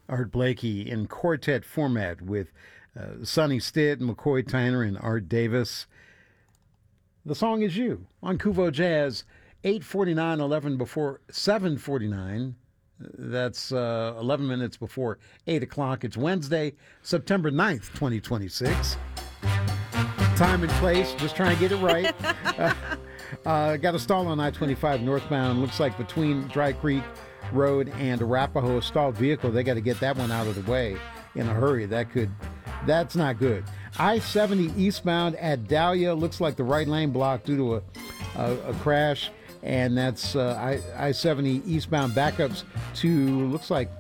Art Blakey in quartet format with Sonny Stitt, McCoy Tyner, and Art Davis. The song is You on Kuvo Jazz, 8:49, 11 before 7:49. That's 11 minutes before 8 o'clock. It's Wednesday, September 9th, 2026. Time and place, just trying to get it right. Got a stall on I-25 northbound. Looks like between Dry Creek Road and Arapahoe, a stalled vehicle. They got to get that one out of the way in a hurry. That's not good. I-70 eastbound at Dahlia. Looks like the right lane blocked due to a crash. And that's I-70 eastbound backups to, looks like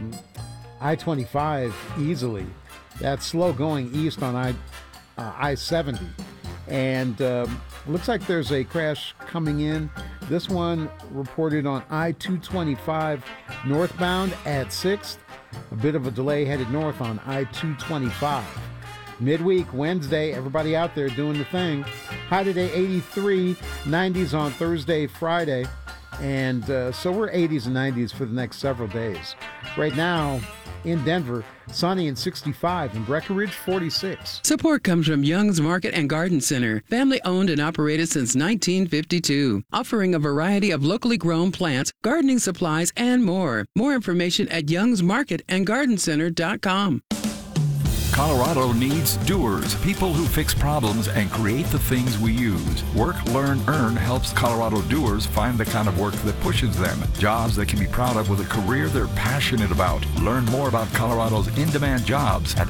I-25 easily. That's slow going east on I-70. And looks like there's a crash coming in. This one reported on I-225 northbound at 6th. A bit of a delay headed north on I-225. Midweek, Wednesday, everybody out there doing the thing. High today, 83, 90s on Thursday, Friday. And so we're 80s and 90s for the next several days. Right now, in Denver, sunny and 65, and Breckenridge, 46. Support comes from Young's Market and Garden Center, family owned and operated since 1952, offering a variety of locally grown plants, gardening supplies, and more. More information at youngsmarketandgardencenter.com. Colorado needs doers, people who fix problems and create the things we use. Work, Learn, Earn helps Colorado doers find the kind of work that pushes them. Jobs they can be proud of with a career they're passionate about. Learn more about Colorado's in-demand jobs at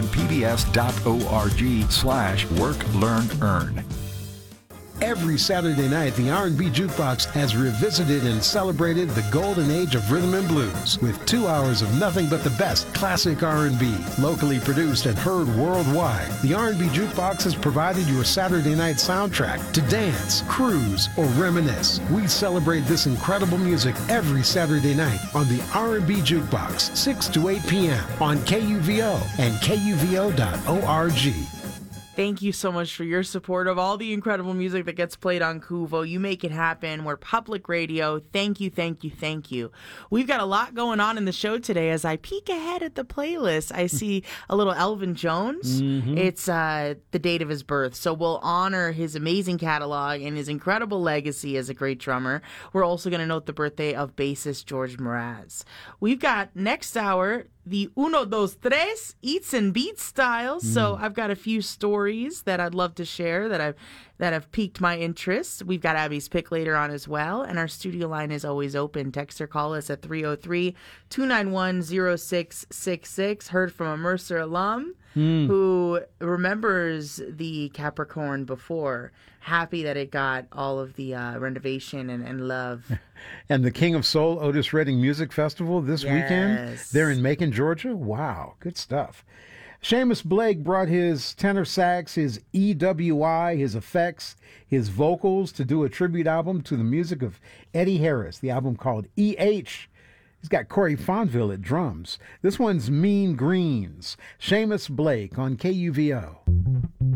rmpbs.org/work, learn, earn. Every Saturday night, the R&B Jukebox has revisited and celebrated the golden age of rhythm and blues with 2 hours of nothing but the best classic R&B, locally produced and heard worldwide. The R&B Jukebox has provided your Saturday night soundtrack to dance, cruise, or reminisce. We celebrate this incredible music every Saturday night on the R&B Jukebox, 6 to 8 p.m. on KUVO and KUVO.org. Thank you so much for your support of all the incredible music that gets played on Kuvo. You make it happen. We're public radio. Thank you, thank you, thank you. We've got a lot going on in the show today. As I peek ahead at the playlist, I see a little Elvin Jones. Mm-hmm. It's the date of his birth. So we'll honor his amazing catalog and his incredible legacy as a great drummer. We're also going to note the birthday of bassist George Mraz. We've got next hour the uno, dos, tres, eats and beats style. So I've got a few stories that I'd love to share that have piqued my interest. We've got Abby's pick later on as well. And our studio line is always open. Text or call us at 303-291-0666. Heard from a Mercer alum who remembers the Capricorn before. Happy that it got all of the renovation and love. And the King of Soul Otis Redding Music Festival this weekend. They're in Macon, Georgia. Wow, good stuff. Seamus Blake brought his tenor sax, his EWI, his effects, his vocals to do a tribute album to the music of Eddie Harris, the album called E.H. He's got Corey Fonville at drums. This one's Mean Greens. Seamus Blake on KUVO.